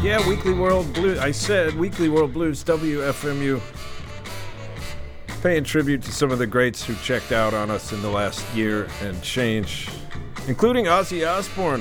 Yeah, Weekly World Blues. I said Weekly World Blues, WFMU. Paying tribute to some of the greats who checked out on us in the last year and change, including Ozzy Osbourne.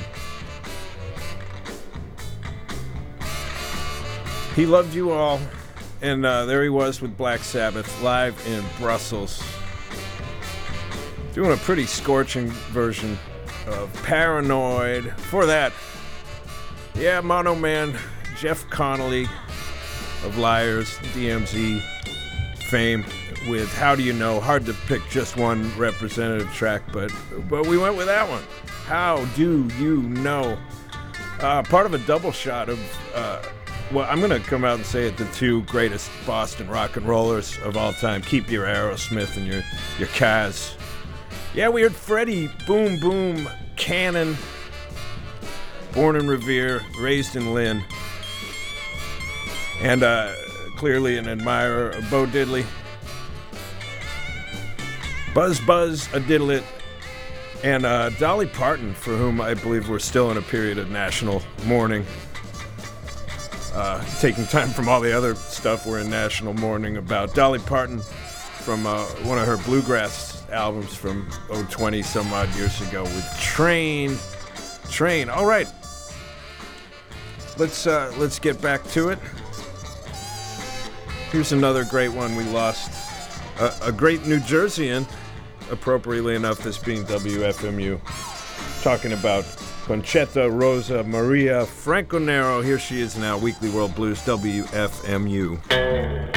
He loved you all, and there he was with Black Sabbath live in Brussels, doing a pretty scorching version of Paranoid. For that, yeah, Mono Man, Jeff Connolly of Liars, DMZ fame with How Do You Know? Hard to pick just one representative track, but we went with that one. How Do You Know? Part of a double shot of, well, I'm going to come out and say it, the two greatest Boston rock and rollers of all time. Keep your Aerosmith and your Kaz. Yeah, we heard Freddie Boom Boom Cannon, born in Revere, raised in Lynn, and clearly an admirer of Bo Diddley. Buzz Buzz a Diddlet, and Dolly Parton, for whom I believe we're still in a period of national mourning. Taking time from all the other stuff we're in national mourning about. Dolly Parton from one of her bluegrass albums from 20 some odd years ago with Train. All right, let's get back to it. Here's another great one we lost. A great New Jerseyan, appropriately enough, this being WFMU, talking about Conchetta Rosa Maria Franco Nero. Here she is now, Weekly World Blues, WFMU.